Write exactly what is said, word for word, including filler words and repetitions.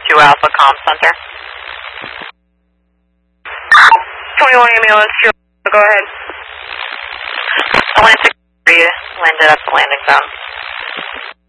two Alpha Comm Center. twenty-one ambulance, go ahead. Atlantic three landed at the landing zone.